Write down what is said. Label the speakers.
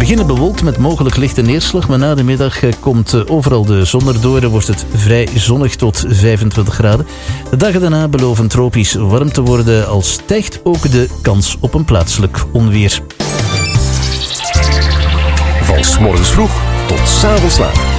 Speaker 1: beginnen bewolkt met mogelijk lichte neerslag, maar na de middag komt overal de zon erdoor en wordt het vrij zonnig tot 25 graden. De dagen daarna beloven tropisch warm te worden, al stijgt ook de kans op een plaatselijk onweer.
Speaker 2: Van 's morgens vroeg tot 's avonds laat.